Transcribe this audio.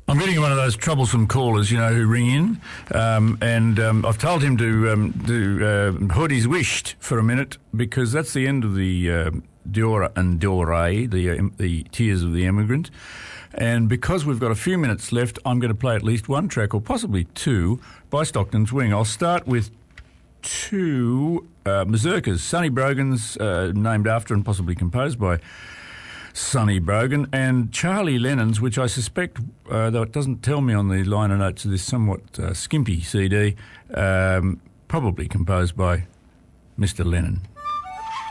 I'm getting one of those troublesome callers, who ring in, and I've told him to hood his wished for a minute because that's the end of the Diora and Dore, the Tears of the Emigrant. And because we've got a few minutes left, I'm going to play at least one track, or possibly two, by Stockton's Wing. I'll start with two mazurkas, Sonny Brogan's, named after and possibly composed by Sonny Brogan, and Charlie Lennon's, which I suspect, though it doesn't tell me on the liner notes of this somewhat skimpy CD, probably composed by Mr. Lennon.